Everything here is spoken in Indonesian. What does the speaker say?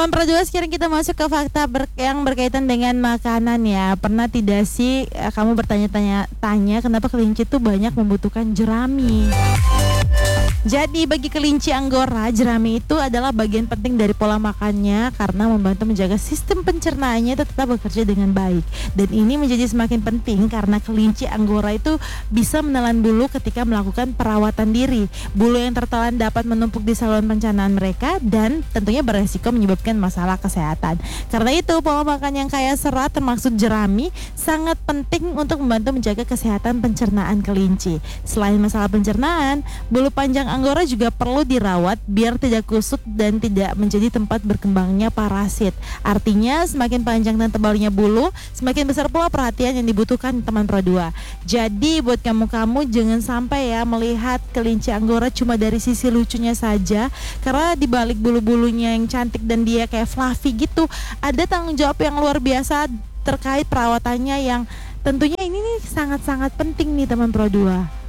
Teman Pro 2, sekarang kita masuk ke fakta yang berkaitan dengan makanan ya. Pernah tidak sih kamu bertanya-tanya kenapa kelinci itu banyak membutuhkan jerami? Jadi bagi kelinci Anggora, jerami itu adalah bagian penting dari pola makannya karena membantu menjaga sistem pencernaannya tetap bekerja dengan baik. Dan ini menjadi semakin penting karena kelinci Anggora itu bisa menelan bulu ketika melakukan perawatan diri. Bulu yang tertelan dapat menumpuk di saluran pencernaan mereka dan tentunya beresiko menyebabkan masalah kesehatan. Karena itu pola makan yang kaya serat termasuk jerami sangat penting untuk membantu menjaga kesehatan pencernaan kelinci. Selain masalah pencernaan, bulu panjang Anggora juga perlu dirawat biar tidak kusut dan tidak menjadi tempat berkembangnya parasit. Artinya semakin panjang dan tebalnya bulu, semakin besar pula perhatian yang dibutuhkan teman Pro 2. Jadi buat kamu jangan sampai ya melihat kelinci Anggora cuma dari sisi lucunya saja, karena di balik bulu-bulunya yang cantik dan dia kayak fluffy gitu, ada tanggung jawab yang luar biasa terkait perawatannya yang tentunya ini nih sangat-sangat penting nih teman Pro 2.